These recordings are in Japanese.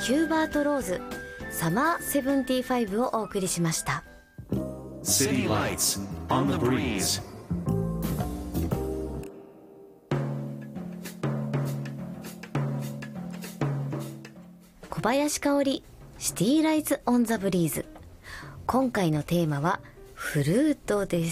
ヒューバート・ローズサマー75をお送りしました。 City Lights on the Breeze。 小林香織シティライツ・オン・ザ・ブリーズ。今回のテーマはフルートです。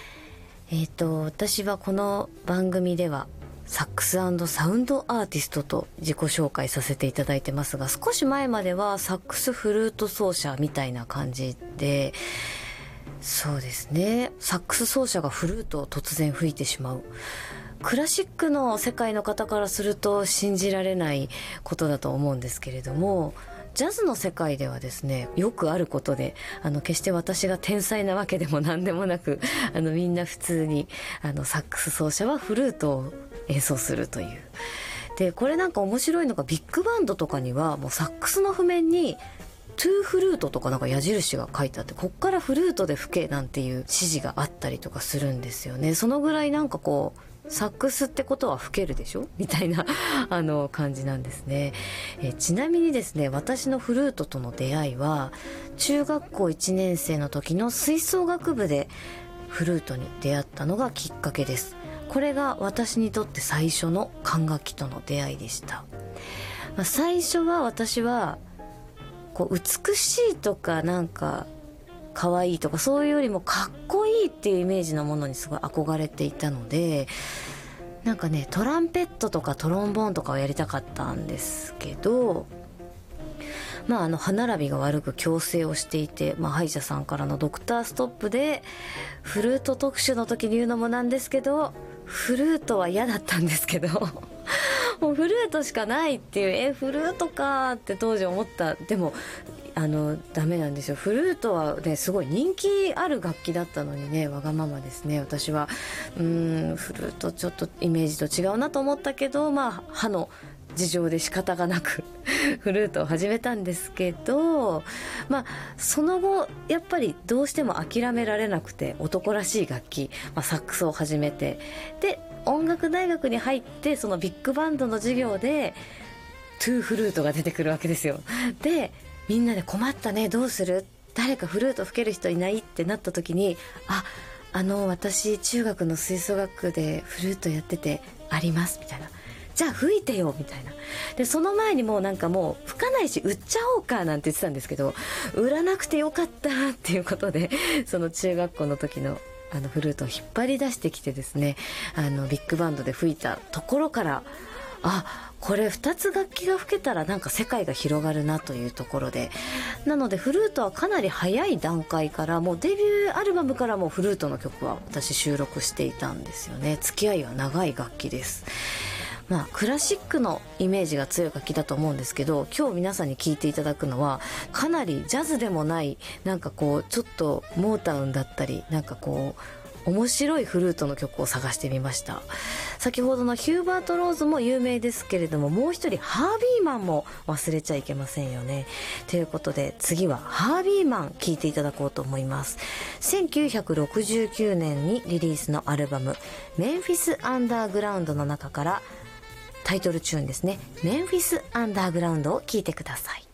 私はこの番組ではサックス&サウンドアーティストと自己紹介させていただいてますが、少し前まではサックスフルート奏者みたいな感じで、そうですね、サックス奏者がフルートを突然吹いてしまう、クラシックの世界の方からすると信じられないことだと思うんですけれども、ジャズの世界ではですね、よくあることで、決して私が天才なわけでも何でもなく、みんな普通にサックス奏者はフルートを演奏するという。でこれなんか面白いのが、ビッグバンドとかにはもうサックスの譜面にトゥーフルートとかなんか矢印が書いてあって、こっからフルートで吹けなんていう指示があったりとかするんですよね。そのぐらいなんかこう、サックスってことは吹けるでしょみたいな感じなんですね。ちなみにですね、私のフルートとの出会いは中学校1年生の時の吹奏楽部でフルートに出会ったのがきっかけです。これが私にとって最初の管楽器との出会いでした。最初は私はこう美しいとかなんか可愛いとかそういうよりもかっこいいっていうイメージのものにすごい憧れていたので、なんかね、トランペットとかトロンボーンとかをやりたかったんですけど、歯並びが悪く矯正をしていて、歯医者さんからのドクターストップでフルート特集の時に言うのもなんですけど、フルートは嫌だったんですけどもうフルートしかないっていう、フルートかって当時思った。でもダメなんですよ。フルートはね、すごい人気ある楽器だったのにね、わがままですね。私はフルートちょっとイメージと違うなと思ったけど、歯の事情で仕方がなくフルートを始めたんですけど、その後やっぱりどうしても諦められなくて、男らしい楽器、サックスを始めて、で音楽大学に入って、そのビッグバンドの授業でトゥーフルートが出てくるわけですよ。でみんなで困ったね、どうする、誰かフルート吹ける人いないってなった時に、私中学の吹奏楽でフルートやっててありますみたいな、じゃあ吹いてよみたいな。でその前にもうなんかもう吹かないし売っちゃおうかなんて言ってたんですけど、売らなくてよかったっていうことで、その中学校の時のフルートを引っ張り出してきてですね、ビッグバンドで吹いたところから、これ2つ楽器が吹けたらなんか世界が広がるなというところで、なのでフルートはかなり早い段階から、もうデビューアルバムからもフルートの曲は私収録していたんですよね。付き合いは長い楽器です。クラシックのイメージが強い楽器だと思うんですけど、今日皆さんに聴いていただくのはかなりジャズでもない、なんかこうちょっとモータウンだったり、なんかこう面白いフルートの曲を探してみました。先ほどのヒューバート・ローズも有名ですけれども、もう一人ハービーマンも忘れちゃいけませんよね。ということで次はハービーマン聴いていただこうと思います。1969年にリリースのアルバムメンフィス・アンダーグラウンドの中からタイトルチューンですね、メンフィス・アンダーグラウンドを聴いてください。